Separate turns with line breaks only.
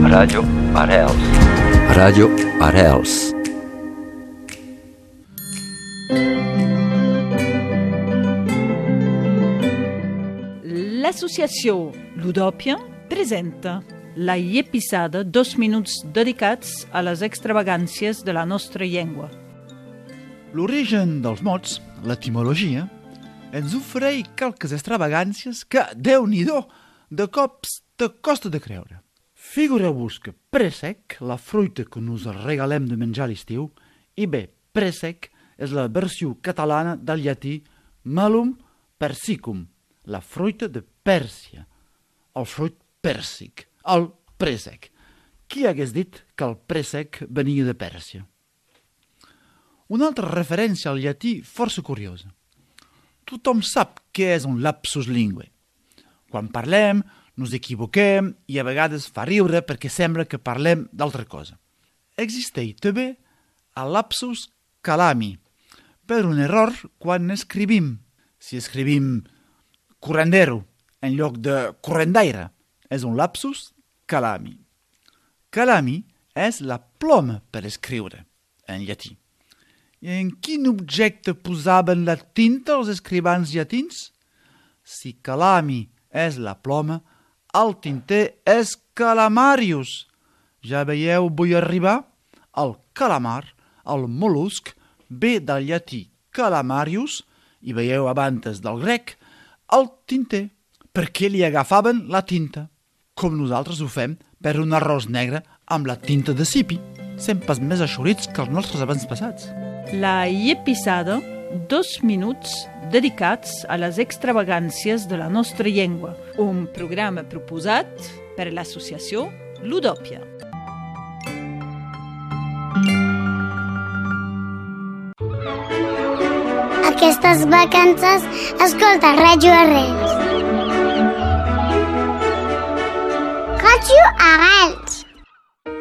Ràdio Arrels.
Ràdio Arrels.
L'associació Ludòpia presenta la episode 2 minuts dedicats a les extravagàncies de la nostra llengua.
L'origen dels mots, l'etimologia, ens ofereix quelques extravagàncies que, Déu-n'hi-do, de cops te costa de creure. Figureu-vos que préssec, la fruita que nos regalem de menjar a l'estiu, i bé, préssec és la versió catalana del llatí malum persicum, la fruita de Pèrsia, el fruit pèrsic, el préssec. Qui hagués dit que el préssec venia de Pèrsia? Una altra referència al llatí força curiosa. Tothom sap què és un lapsus linguae. Quan parlem, nos equivoquem i a vegades fa riure perquè sembla que parlem d'altra cosa. Existeix també el lapsus calami, per un error quan escrivim. Si escrivim currandero en lloc de correndaire, és un lapsus calami. Calami és la ploma per escriure en llatí. I en quin objecte posaven la tinta els escrivans llatins? Si calami és la ploma, el tinter és calamarius. Ja veieu, vull arribar? El calamar, el mol·lusc, ve del llatí calamarius, i veieu abans del grec, el tinter, perquè li agafaven la tinta, com nosaltres ho fem per un arròs negre amb la tinta de sipi, sempre més eixorits que els nostres avantpassats.
La episode 2 minuts dedicats a les extravagàncies de la nostra llengua, un programa proposat per l'associació Ludòpia.
Aquestes vacances escolta Ràdio Arrels. Ràdio Arrels.